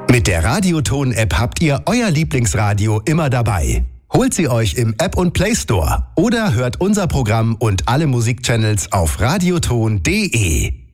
Mit der Radioton-App habt ihr euer Lieblingsradio immer dabei. Holt sie euch im App- und Play Store oder hört unser Programm und alle Musikchannels auf radioton.de.